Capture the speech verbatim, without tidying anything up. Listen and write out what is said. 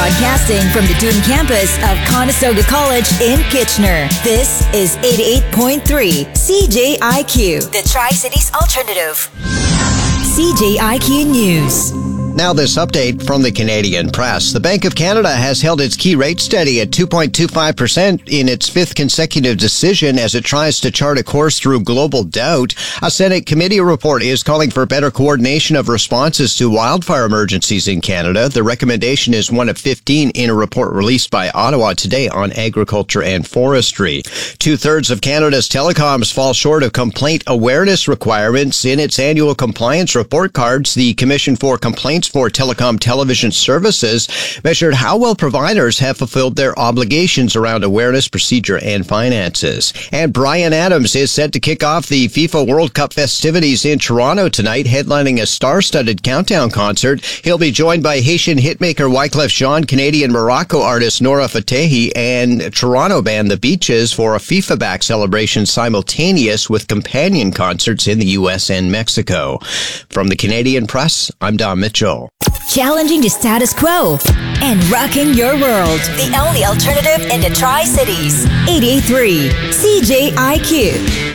Broadcasting from the Doon campus of Conestoga College in Kitchener. This is eighty-eight point three C J I Q, the Tri-Cities Alternative. C J I Q News. Now this update from the Canadian Press. The Bank of Canada has held its key rate steady at two point two five percent in its fifth consecutive decision as it tries to chart a course through global doubt. A Senate committee report is calling for better coordination of responses to wildfire emergencies in Canada. The recommendation is one of fifteen in a report released by Ottawa Today on agriculture and forestry. Two-thirds of Canada's telecoms fall short of complaint awareness requirements. In its annual compliance report cards, the Commission for Complaints for Telecom Television Services measured how well providers have fulfilled their obligations around awareness, procedure, and finances. And Bryan Adams is set to kick off the FIFA World Cup festivities in Toronto tonight, headlining a star-studded countdown concert. He'll be joined by Haitian hitmaker Wyclef Jean, Canadian Morocco artist Nora Fatehi, and Toronto band The Beaches for a FIFA-backed celebration simultaneous with companion concerts in the U S and Mexico. From the Canadian Press, I'm Don Mitchell. Challenging the status quo and rocking your world. The only alternative in the Tri-Cities. eighty-eight point three C J I Q.